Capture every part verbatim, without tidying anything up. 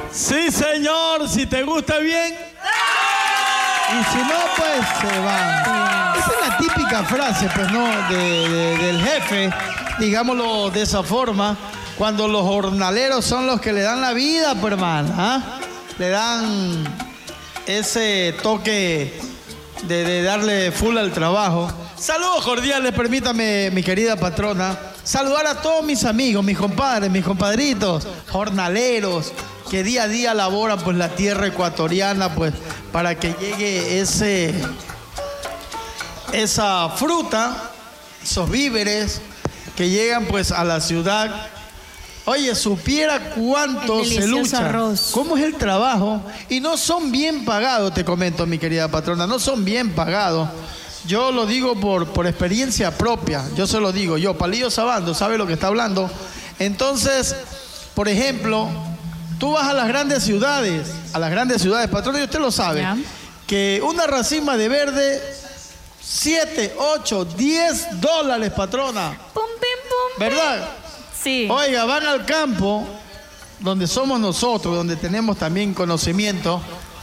Sí, señor, si te gusta bien. Y si no, pues se van. Esa es la típica frase, pues, ¿no? De, de, del jefe, digámoslo de esa forma, cuando los jornaleros son los que le dan la vida, pues, hermano, ¿ah? Le dan ese toque de, de darle full al trabajo. Saludos cordiales, permítame, mi querida patrona, saludar a todos mis amigos, mis compadres, mis compadritos, jornaleros, que día a día laboran pues la tierra ecuatoriana, pues para que llegue ese, esa fruta, esos víveres que llegan pues a la ciudad. Oye, supiera cuánto se lucha, arroz. Cómo es el trabajo, y no son bien pagados, te comento, mi querida patrona, no son bien pagados. Yo lo digo por, por experiencia propia, yo se lo digo, yo, Palillo Sabando, sabe lo que está hablando. Entonces, por ejemplo, tú vas a las grandes ciudades, a las grandes ciudades, patrona, y usted lo sabe, ¿ya? Que una racima de verde, siete, ocho, diez dólares, patrona. Pum, pim, pum, ¿verdad? Sí. Oiga, van al campo, donde somos nosotros, donde tenemos también conocimiento,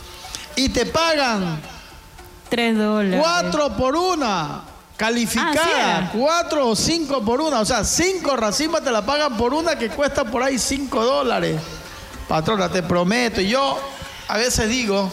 y te pagan tres dólares. Cuatro por una, calificada, ah, ¿sí? Cuatro o cinco por una, o sea, cinco racimas te la pagan por una que cuesta por ahí cinco dólares. Patrona, te prometo, y yo a veces digo,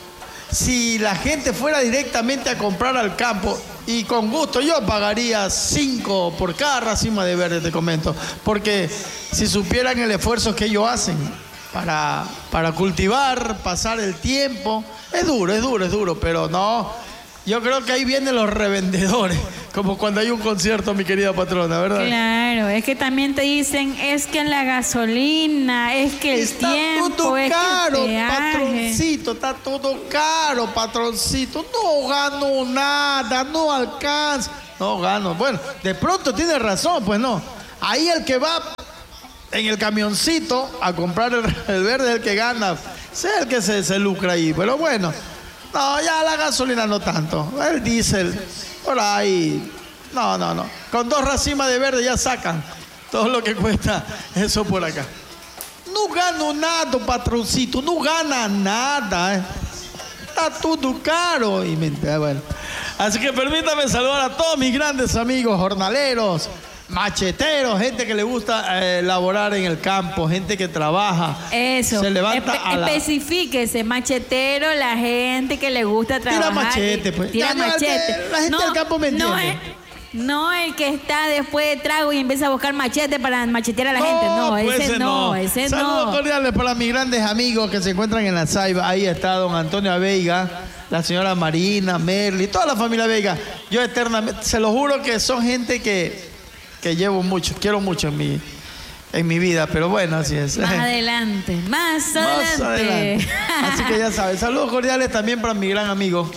si la gente fuera directamente a comprar al campo, y con gusto yo pagaría cinco por cada racima de verde, te comento, porque si supieran el esfuerzo que ellos hacen para, para cultivar, pasar el tiempo, es duro, es duro, es duro, pero no, yo creo que ahí vienen los revendedores, como cuando hay un concierto, mi querida patrona, ¿verdad? Claro, es que también te dicen, es que la gasolina, es que el está tiempo, todo es caro, que el patroncito, está todo caro, patroncito, no gano nada, no alcanza, no gano. Bueno, de pronto tiene razón, pues no, ahí el que va en el camioncito a comprar el, el verde es el que gana, es el que se, se lucra ahí, pero bueno. No, ya la gasolina no tanto. El diésel, por ahí. No, no, no. Con dos racimas de verde ya sacan todo lo que cuesta eso por acá. No gano nada, patroncito. No gana nada. Eh. Está todo caro. Y mentira, bueno. Así que permítame saludar a todos mis grandes amigos jornaleros, macheteros, gente que le gusta eh, laborar en el campo, gente que trabaja. Eso. Se levanta Espe a la... Especifíquese, machetero, la gente que le gusta trabajar. Tira machete, pues. Tira Ya, machete. La gente no, del campo me entiende. No es, no el que está después de trago y empieza a buscar machete para machetear a la no, gente. No, pues ese, ese no, no, ese Saludos no. cordiales para mis grandes amigos que se encuentran en la Saiba. Ahí está don Antonio Veiga, la señora Marina, Merly, toda la familia Veiga. Yo eternamente, se lo juro que son gente que... que llevo mucho, quiero mucho en mi, en mi vida, pero bueno, así es. Más adelante, más adelante. Más adelante. Así que ya sabes, saludos cordiales también para mi gran amigo.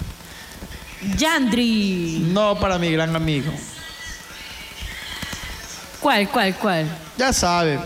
Yandri. No, para mi gran amigo. ¿Cuál, cuál, cuál? Ya sabe.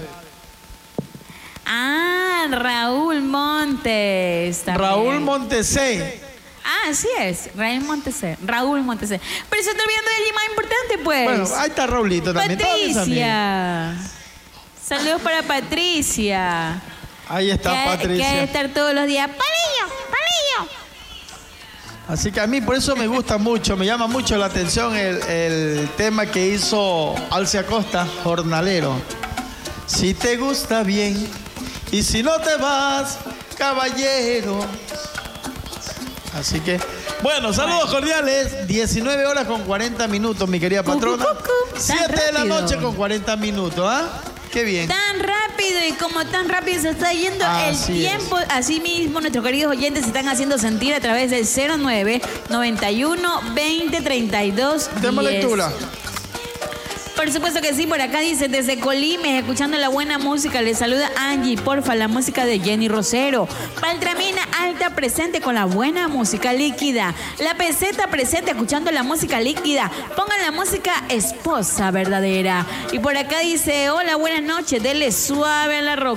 Ah, Raúl Montes. También. Raúl Montesé. Ah, así es, Raúl Montesé, Raúl Montesé. Pero se está olvidando de alguien más importante, pues. Bueno, ahí está Raulito también. Patricia. Saludos para Patricia. Ahí está que, Patricia. Que ha de estar todos los días. ¡Palillo! ¡Palillo! Así que a mí por eso me gusta mucho, me llama mucho la atención el, el tema que hizo Alce Acosta, jornalero. Si te gusta bien y si no te vas, caballero. Así que, bueno, saludos cordiales. diecinueve horas con cuarenta minutos, mi querida patrona. siete de la noche con cuarenta minutos, ¿ah? Qué bien. Tan rápido y como tan rápido se está yendo así el tiempo. Es. Así mismo, nuestros queridos oyentes se están haciendo sentir a través del cero nueve, noventa y uno, veinte, treinta y dos, diez. Tema lectura. Por supuesto que sí, por acá dice, desde Colimes, escuchando la buena música, le saluda Angie, porfa, la música de Jenny Rosero. Paltramina Alta presente con la buena música líquida. La Peseta presente escuchando la música líquida. Pongan la música esposa verdadera. Y por acá dice, hola, buenas noches, dele suave a la rocola.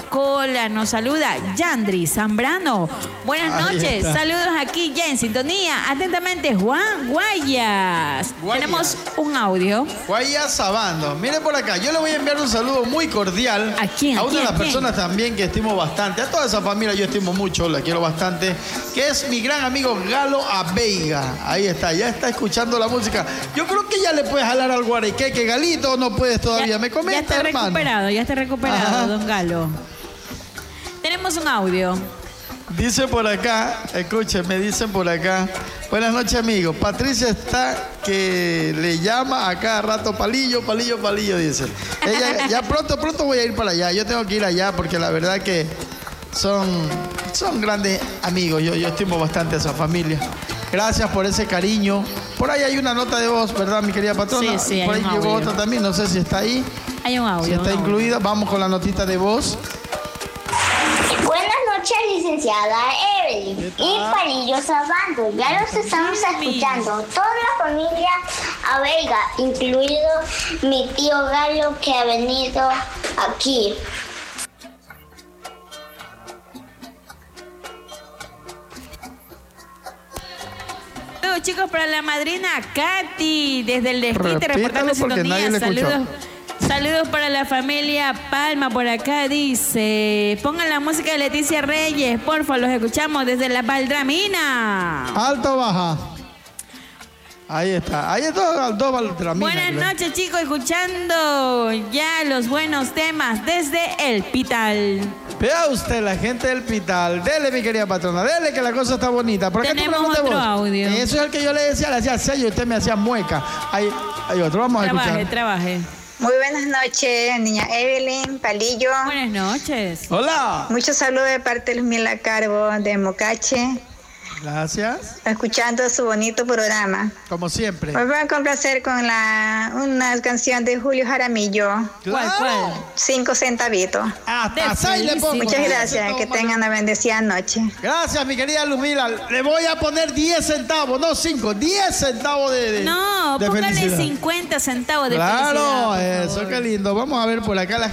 Hola, nos saluda Yandri Zambrano. Buenas Ahí noches, está. saludos aquí ya en sintonía. Atentamente, Juan Guayas. Guayas. Tenemos un audio. Guaya Sabando. Miren por acá, yo le voy a enviar un saludo muy cordial ¿A quién? a ¿A una quién? de las ¿A quién? personas también que estimo bastante. A toda esa familia yo estimo mucho, la quiero bastante. Que es mi gran amigo Galo Aveiga. Ahí está, ya está escuchando la música. Yo creo que ya le puedes jalar al guarequeque, Galito, o no puedes todavía. Ya, Me comenta, ya está hermano. recuperado, ya está recuperado, Ajá. don Galo. Tenemos un audio. Dice por acá, escuchen, me dicen por acá. Buenas noches, amigos. Patricia está que le llama a cada rato palillo, palillo, palillo, dice. Ella, ya pronto, pronto voy a ir para allá. Yo tengo que ir allá porque la verdad que son, son grandes amigos. Yo, yo estimo bastante a esa familia. Gracias por ese cariño. Por ahí hay una nota de voz, ¿verdad, mi querida patrona? Sí, sí, hay por ahí un llegó audio. otra también. No sé si está ahí, Hay un audio. si está un audio. incluida. Vamos con la notita de voz. Buenas noches, licenciada Evelyn ¿Qué tal? y Palillo Sabando. Ya los estamos escuchando. Toda la familia Aveiga, incluido mi tío Galo que ha venido aquí. Saludos, chicos, para la madrina Katy, desde el desquite, Repítalo reportando porque nadie sintonía. le escuchó. Saludos, saludos para la familia Palma por acá, dice. Pongan la música de Leticia Reyes, porfa, los escuchamos desde la Valdramina. Alto, baja. Ahí está. Ahí está Alto Valdramina. Buenas creo. noches, chicos, escuchando ya los buenos temas desde El Pital. Vea usted, la gente del Pital. Dele, mi querida patrona. Dele, que la cosa está bonita. Por acá Tenemos tu pregunta de otro voz. audio. Eso es el que yo le decía, le hacía sello y usted me hacía mueca. Hay, hay otro, vamos a Trabaje, escuchar. trabaje. Muy buenas noches, niña Evelyn, Palillo. Buenas noches. Hola. Muchos saludos de parte de Luzmila Carbo de Mocache, Gracias. escuchando su bonito programa. Como siempre. Hoy voy a complacer con la, una canción de Julio Jaramillo, ¿Cuál, cuál? Cinco centavitos. Hasta seis le pongo. Muchas gracias, que tengan una bendecida noche. Gracias, mi querida Luzmila. Le voy a poner diez centavos, no cinco, diez centavos de, de No, de póngale felicidad. cincuenta centavos de Claro, felicidad. por eso, favor. qué lindo. Vamos a ver por acá la